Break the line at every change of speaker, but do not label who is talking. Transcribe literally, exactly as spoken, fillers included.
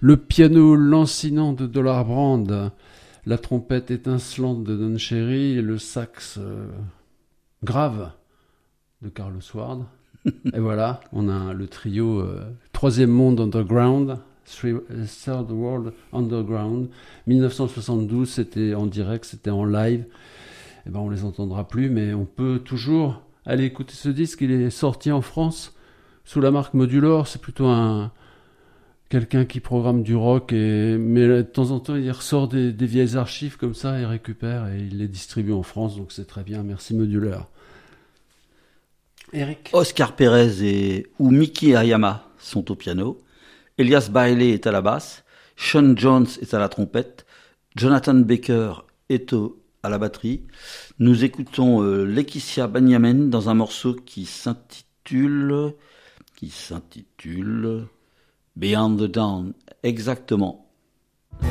Le piano lancinant de Dollar Brand, la trompette étincelante de Don Cherry et le sax euh, grave de Carlos Ward. Et voilà, on a le trio euh, Troisième Monde Underground, Three, Third World Underground. dix-neuf cent soixante-douze, c'était en direct, c'était en live. Et ben on les entendra plus, mais on peut toujours aller écouter ce disque. Il est sorti en France sous la marque Modulor. C'est plutôt un quelqu'un qui programme du rock, et, mais de temps en temps il ressort des, des vieilles archives comme ça, il récupère et il les distribue en France, donc c'est très bien. Merci Moduleur. Eric.
Oscar Perez et ou Mickey Hayama sont au piano, Elias Bailey est à la basse, Sean Jones est à la trompette, Jonathan Baker est au, à la batterie. Nous écoutons euh, Laetitia Benjamin dans un morceau qui s'intitule qui s'intitule Beyond the Dawn, exactement.